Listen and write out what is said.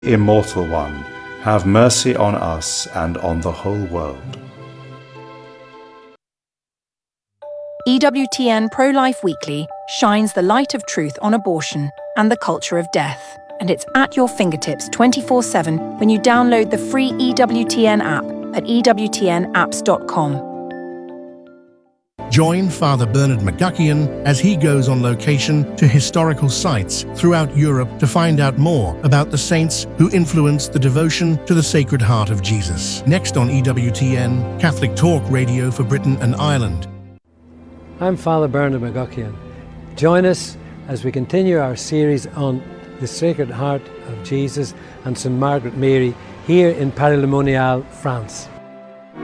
Immortal One, have mercy on us and on the whole world. EWTN Pro-Life Weekly shines the light of truth on abortion and the culture of death. And it's at your fingertips 24/7 when you download the free EWTN app at ewtnapps.com. Join Father Bernard McGuckian as he goes on location to historical sites throughout Europe to find out more about the saints who influenced the devotion to the Sacred Heart of Jesus. Next on EWTN, Catholic Talk Radio for Britain and Ireland. I'm Father Bernard McGuckian. Join us as we continue our series on the Sacred Heart of Jesus and St. Margaret Mary here in Paris-le-Monial, France.